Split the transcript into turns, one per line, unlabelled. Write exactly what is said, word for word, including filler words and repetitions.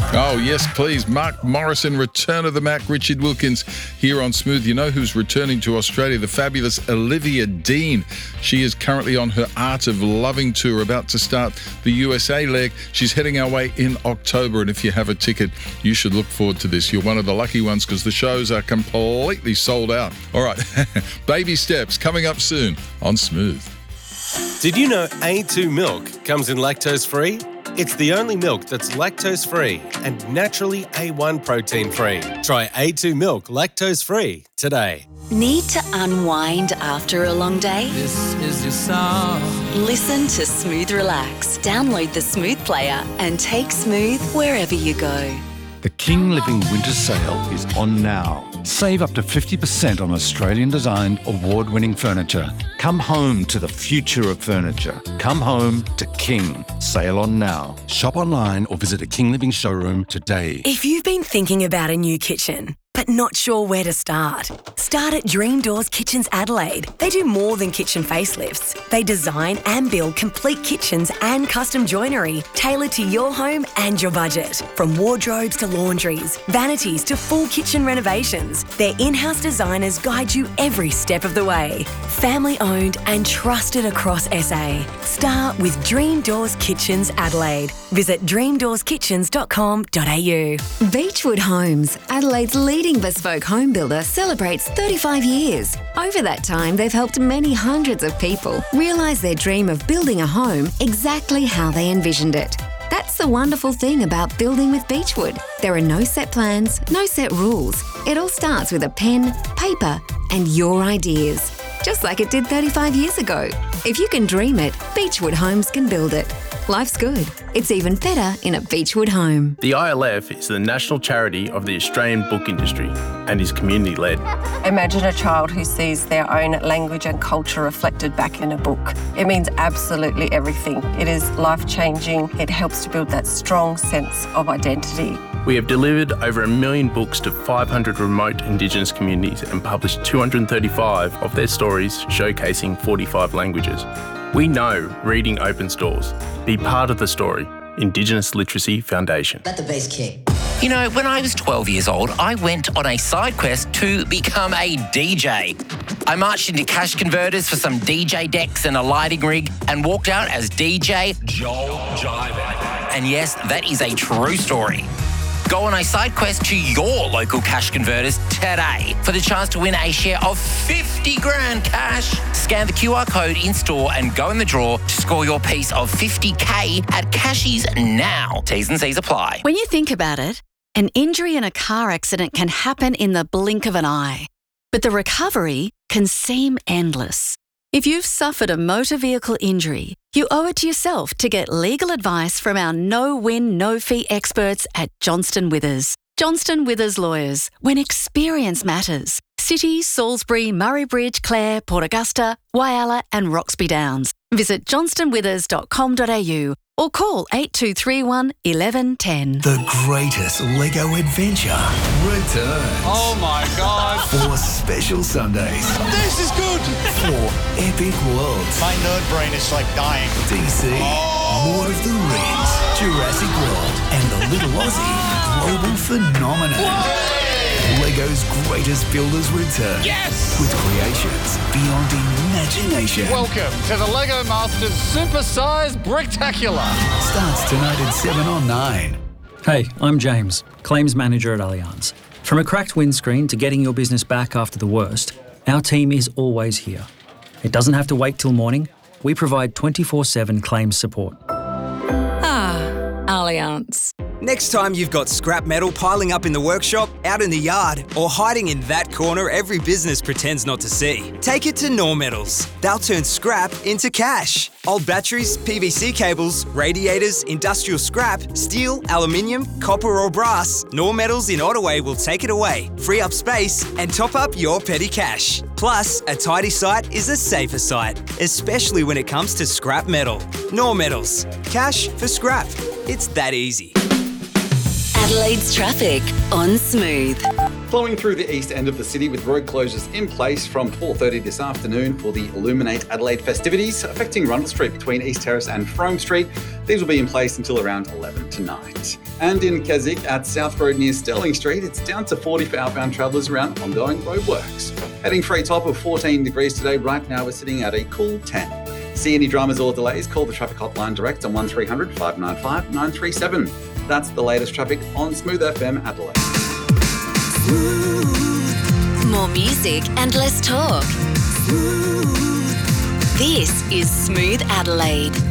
Oh, yes, please. Mark Morrison, Return of the Mac, Richard Wilkins here on Smooth. You know who's returning to Australia? The fabulous Olivia Dean. She is currently on her Art of Loving tour, about to start the U S A leg. She's heading our way in October, and if you have a ticket, you should look forward to this. You're one of the lucky ones because the shows are completely sold out. All right, baby steps coming up soon on Smooth.
Did you know A two milk comes in lactose-free? It's the only milk that's lactose-free and naturally A one protein-free. Try A two milk lactose-free today.
Need to unwind after a long day?
This is your song.
Listen to Smooth Relax. Download the Smooth player and take Smooth wherever you go.
The King Living Winter Sale is on now. Save up to fifty percent on Australian-designed, award-winning furniture. Come home to the future of furniture. Come home to King. Sale on now. Shop online or visit a King Living showroom today.
If you've been thinking about a new kitchen, but not sure where to start, start at Dream Doors Kitchens Adelaide. They do more than kitchen facelifts. They design and build complete kitchens and custom joinery tailored to your home and your budget. From wardrobes to laundries, vanities to full kitchen renovations, their in-house designers guide you every step of the way. Family owned and trusted across S A. Start with Dream Doors Kitchens Adelaide. Visit dream doors kitchens dot com dot a u.
Beechwood Homes, Adelaide's leading bespoke home builder, celebrates thirty-five years. Over that time, they've helped many hundreds of people realise their dream of building a home exactly how they envisioned it. That's the wonderful thing about building with Beechwood. There are no set plans, no set rules. It all starts with a pen, paper, and your ideas. Just like it did thirty-five years ago. If you can dream it, Beechwood Homes can build it. Life's good. It's even better in a Beechwood home.
The I L F is the national charity of the Australian book industry and is community-led.
Imagine a child who sees their own language and culture reflected back in a book. It means absolutely everything. It is life-changing. It helps to build that strong sense of identity.
We have delivered over a million books to five hundred remote Indigenous communities and published two hundred thirty-five of their stories showcasing forty-five languages. We know reading opens doors. Be part of the story. Indigenous Literacy Foundation.
Let the bass kick.
You know, when I was twelve years old, I went on a side quest to become a D J. I marched into cash converters for some D J decks and a lighting rig and walked out as D J Joel Jive. And yes, that is a true story. Go on a side quest to your local cash converters today for the chance to win a share of fifty grand cash. Scan the Q R code in store and go in the draw to score your piece of fifty K at Cashies now. T's and C's apply.
When you think about it, an injury in a car accident can happen in the blink of an eye, but the recovery can seem endless. If you've suffered a motor vehicle injury, you owe it to yourself to get legal advice from our no-win, no-fee experts at Johnston Withers. Johnston Withers Lawyers, when experience matters. City, Salisbury, Murray Bridge, Clare, Port Augusta, Whyalla and Roxby Downs. Visit johnston withers dot com dot a u or call eight two three one, one one one zero.
The greatest Lego adventure returns.
Oh my God.
Four special Sundays.
This is good.
Four epic worlds.
My nerd brain is like dying.
D C, oh. Lord of the Rings, Jurassic World, and the Little Aussie global phenomenon. Whoa. Lego's greatest builders return.
Yes!
With creations beyond imagination.
Welcome to the Lego Masters Supersized Bricktacular.
Starts tonight at seven on nine.
Hey, I'm James, Claims Manager at Allianz. From a cracked windscreen to getting your business back after the worst, our team is always here. It doesn't have to wait till morning. We provide twenty-four seven claims support.
Ah, Allianz.
Next time you've got scrap metal piling up in the workshop, out in the yard, or hiding in that corner every business pretends not to see, take it to Nor Metals. They'll turn scrap into cash. Old batteries, P V C cables, radiators, industrial scrap, steel, aluminium, copper or brass, Nor Metals in Ottaway will take it away, free up space and top up your petty cash. Plus, a tidy site is a safer site, especially when it comes to scrap metal. Nor Metals. Cash for scrap. It's that easy.
Adelaide's traffic on Smooth.
Flowing through the east end of the city with road closures in place from four thirty this afternoon for the Illuminate Adelaide festivities affecting Rundle Street between East Terrace and Frome Street. These will be in place until around eleven tonight. And in Keswick at South Road near Sterling Street, it's down to forty for outbound travellers around ongoing roadworks. Heading for a top of fourteen degrees today. Right now we're sitting at a cool ten. See any dramas or delays? Call the traffic hotline direct on one three hundred, five nine five, nine three seven. That's the latest traffic on Smooth F M Adelaide.
More music and less talk. This is Smooth Adelaide.